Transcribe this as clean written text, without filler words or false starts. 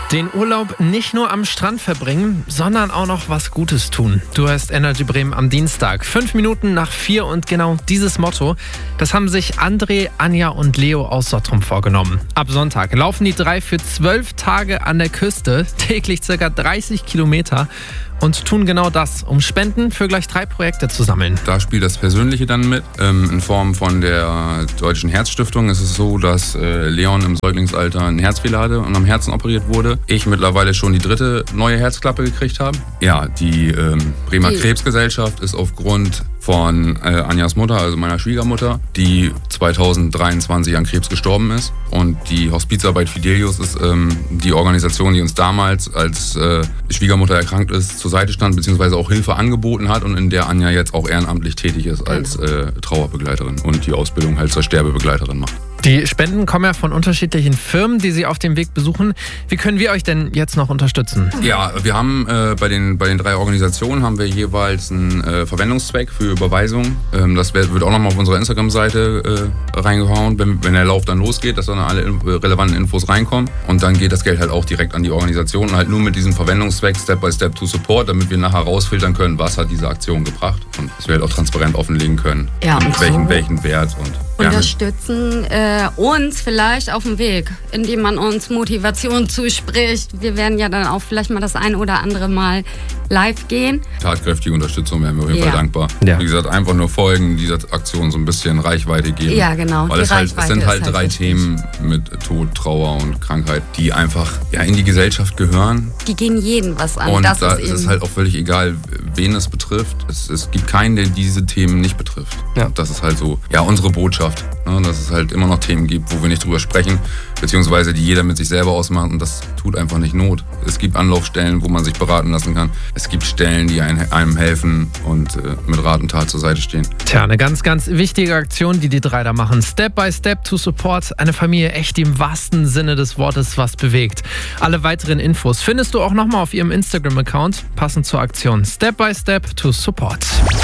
Den Urlaub nicht nur am Strand verbringen, sondern auch noch was Gutes tun. Du hörst Energy Bremen am Dienstag. 5 Minuten nach 4 und genau dieses Motto, das haben sich André, Anja und Leo aus Sottrum vorgenommen. Ab Sonntag laufen die 3 für 12 Tage an der Küste, täglich ca. 30 Kilometer und tun genau das, um Spenden für gleich 3 Projekte zu sammeln. Da spielt das Persönliche dann mit. In Form von der Deutschen Herzstiftung ist es so, dass Leon im Säuglingsalter einen Herzfehler hatte und am Herzen operiert wurde. Ich mittlerweile schon die 3. neue Herzklappe gekriegt habe. Ja, die Bremer Krebsgesellschaft ist aufgrund von Anjas Mutter, also meiner Schwiegermutter, die 2023 an Krebs gestorben ist. Und die Hospizarbeit Fidelius ist die Organisation, die uns damals, als Schwiegermutter erkrankt ist, zur Seite stand, beziehungsweise auch Hilfe angeboten hat und in der Anja jetzt auch ehrenamtlich tätig ist als Trauerbegleiterin und die Ausbildung halt zur Sterbebegleiterin macht. Die Spenden kommen ja von unterschiedlichen Firmen, die Sie auf dem Weg besuchen. Wie können wir euch denn jetzt noch unterstützen? Ja, wir haben bei den 3 Organisationen haben wir jeweils einen Verwendungszweck für Überweisung. Das wird auch nochmal auf unserer Instagram-Seite reingehauen, wenn der Lauf dann losgeht, dass dann alle relevanten Infos reinkommen. Und dann geht das Geld halt auch direkt an die Organisation, halt nur mit diesem Verwendungszweck Step by Step to Support, damit wir nachher rausfiltern können, was hat diese Aktion gebracht. Und dass wir halt auch transparent offenlegen können, mit welchen Wert und unterstützen uns vielleicht auf dem Weg, indem man uns Motivation zuspricht. Wir werden ja dann auch vielleicht mal das ein oder andere Mal live gehen. Tatkräftige Unterstützung wären wir auf jeden Fall dankbar. Ja. Wie gesagt, einfach nur folgen, dieser Aktion so ein bisschen Reichweite geben. Ja, genau. Weil es sind halt 3 Themen mit Tod, Trauer und Krankheit, die einfach in die Gesellschaft gehören. Die gehen jeden was an. Und da ist es halt auch völlig egal, wen es betrifft. Es gibt keinen, der diese Themen nicht betrifft. Ja. Das ist halt so, unsere Botschaft. Ne? Dass es halt immer noch Themen gibt, wo wir nicht drüber sprechen, beziehungsweise die jeder mit sich selber ausmacht und das tut einfach nicht Not. Es gibt Anlaufstellen, wo man sich beraten lassen kann. Es gibt Stellen, die einem helfen und mit Rat und Tat zur Seite stehen. Tja, eine ganz, ganz wichtige Aktion, die 3 da machen. Step by Step to Support. Eine Familie echt im wahrsten Sinne des Wortes was bewegt. Alle weiteren Infos findest du auch nochmal auf ihrem Instagram-Account, passend zur Aktion Step by Step to Support.